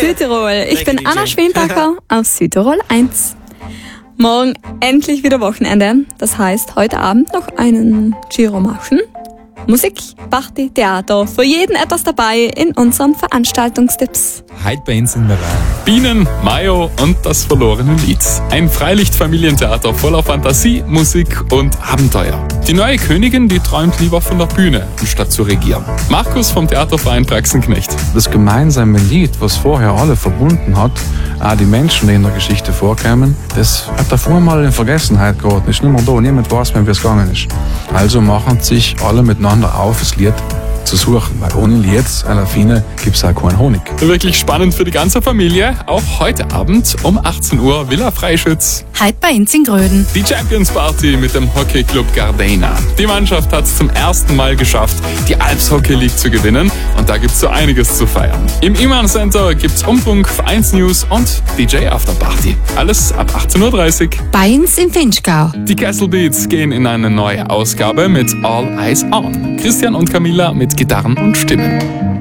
Südtirol. Ich bin Anna Schwinbacher aus Südtirol 1. Morgen endlich wieder Wochenende. Das heißt, heute Abend noch einen Giro machen. Musik, Party, Theater. Für jeden etwas dabei in unseren Veranstaltungstipps. Heute bei uns in der Wahl. Bienen, Mayo und das verlorene Lied. Ein Freilichtfamilientheater voller Fantasie, Musik und Abenteuer. Die neue Königin, die träumt lieber von der Bühne, anstatt zu regieren. Markus vom Theaterverein Praxenknecht. Das gemeinsame Lied, was vorher alle verbunden hat, auch die Menschen, die in der Geschichte vorkamen, das hat davor mal in Vergessenheit geraten. Ist nicht mehr da, niemand weiß mehr, wie es gegangen ist. Also machen sich alle miteinander auf, das Lied zu suchen, weil ohne Lied, Alafine, gibt es auch keinen Honig. Wirklich spannend für die ganze Familie. Auch heute Abend um 18 Uhr Villa Freischütz. Heute bei uns in Gröden. Die Champions Party mit dem Hockeyclub Gardena. Die Mannschaft hat es zum ersten Mal geschafft, die Alps Hockey League zu gewinnen. Und da gibt's so einiges zu feiern. Im Iman Center gibt's Umfunk, Vereinsnews und DJ Afterparty. Alles ab 18.30 Uhr. Bei uns im Finchgau. Die Castle Beats gehen in eine neue Ausgabe mit All Eyes On. Christian und Camilla mit Gitarren und Stimmen.